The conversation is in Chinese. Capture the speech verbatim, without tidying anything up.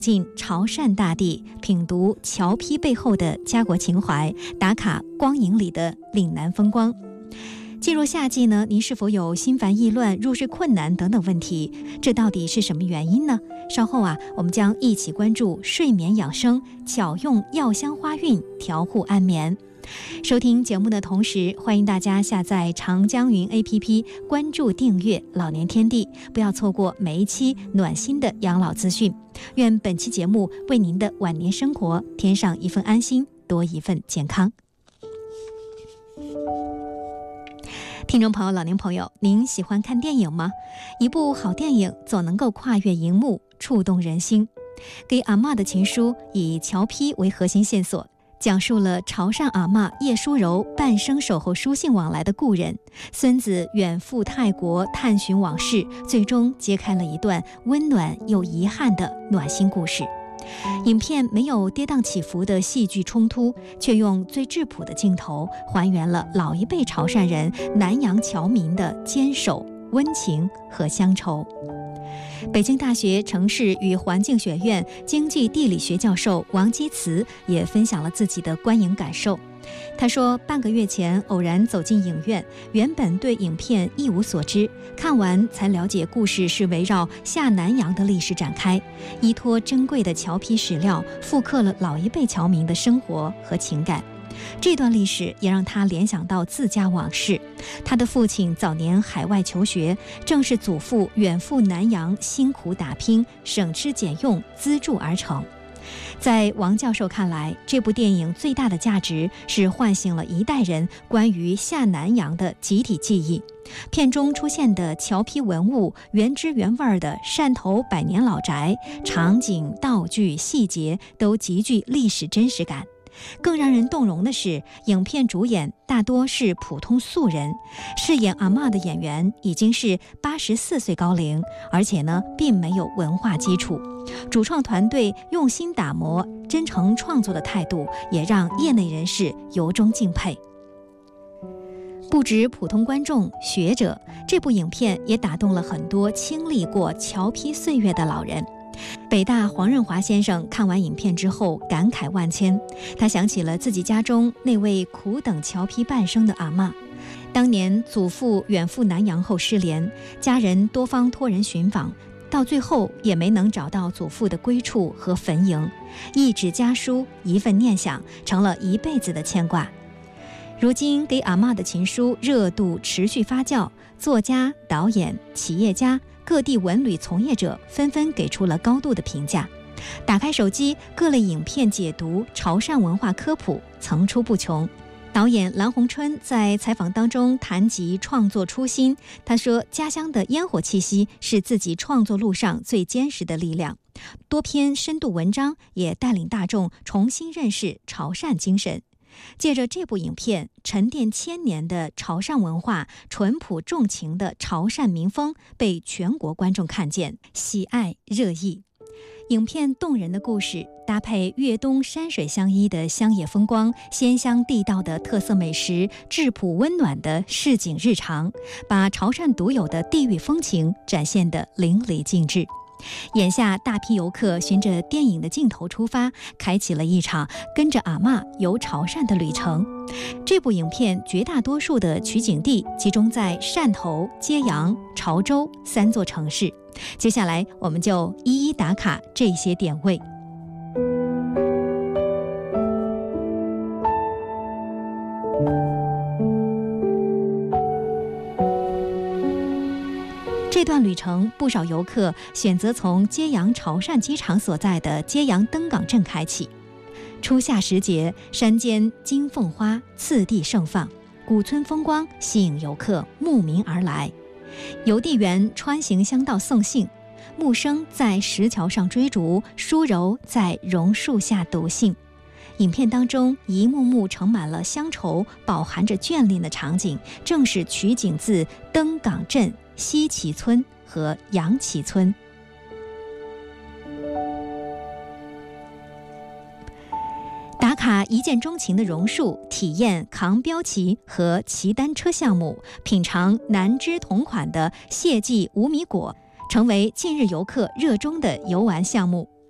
进潮汕大地，品读侨批背后的家国情怀，打卡光影里的岭南风光。进入夏季呢，您是否有心烦意乱、入睡困难等等问题？这到底是什么原因呢？稍后啊，我们将一起关注睡眠养生，巧用药香花韵调护安眠。收听节目的同时，欢迎大家下载长江云 A P P， 关注订阅老年天地，不要错过每一期暖心的养老资讯。愿本期节目为您的晚年生活添上一份安心，多一份健康。听众朋友，老年朋友，您喜欢看电影吗？一部好电影总能够跨越荧幕，触动人心。给阿嬷的情书以侨批为核心线索，讲述了潮汕阿嬷叶淑柔半生守候书信往来的故人，孙子远赴泰国探寻往事，最终揭开了一段温暖又遗憾的暖心故事。影片没有跌宕起伏的戏剧冲突，却用最质朴的镜头还原了老一辈潮汕人南洋侨民的坚守、温情和乡愁。北京大学城市与环境学院经济地理学教授王基慈也分享了自己的观影感受。他说，半个月前偶然走进影院，原本对影片一无所知，看完才了解故事是围绕下南洋的历史展开，依托珍贵的侨批史料，复刻了老一辈侨民的生活和情感。这段历史也让他联想到自家往事，他的父亲早年海外求学，正是祖父远赴南洋辛苦打拼，省吃俭用资助而成。在王教授看来，这部电影最大的价值是唤醒了一代人关于下南洋的集体记忆。片中出现的侨批文物，原汁原味的汕头百年老宅，场景、道具、细节都极具历史真实感。更让人动容的是，影片主演大多是普通素人，饰演阿嬷的演员已经是八十四岁高龄，而且呢，并没有文化基础。主创团队用心打磨、真诚创作的态度，也让业内人士由衷敬佩。不止普通观众、学者，这部影片也打动了很多经历过侨批岁月的老人。北大黄润华先生看完影片之后感慨万千，他想起了自己家中那位苦等侨批半生的阿嬷。当年祖父远赴南洋后失联，家人多方托人寻访，到最后也没能找到祖父的归处和坟茔，一纸家书，一份念想，成了一辈子的牵挂。如今给阿嬷的情书热度持续发酵，作家、导演、企业家、各地文旅从业者纷纷给出了高度的评价。打开手机，各类影片解读潮汕文化科普层出不穷。导演蓝洪春在采访当中谈及创作初心，他说，家乡的烟火气息是自己创作路上最坚实的力量。多篇深度文章也带领大众重新认识潮汕精神。借着这部影片，沉淀千年的潮汕文化、淳朴重情的潮汕民风被全国观众看见，喜爱热议。影片动人的故事搭配粤东山水相依的乡野风光、鲜香地道的特色美食、质朴温暖的市井日常，把潮汕独有的地域风情展现得淋漓尽致。眼下大批游客循着电影的镜头出发，开启了一场跟着阿嬷游潮汕的旅程。这部影片绝大多数的取景地集中在汕头、揭阳、潮州三座城市，接下来我们就一一打卡这些点位。这段旅程，不少游客选择从揭阳潮汕机场所在的揭阳登港镇开启。初夏时节，山间金凤花次第盛放，古村风光吸引游客慕名而来。邮递员穿行乡道送信，木生在石桥上追逐，书柔在榕树下读信。影片当中一幕幕盛满了乡愁，饱含着眷恋的场景，正是取景自登港镇、西岐村和杨岐村。打卡一见钟情的榕树，体验扛标旗和骑单车项目，品尝南芝同款的谢记无米果，成为近日游客热衷的游玩项目。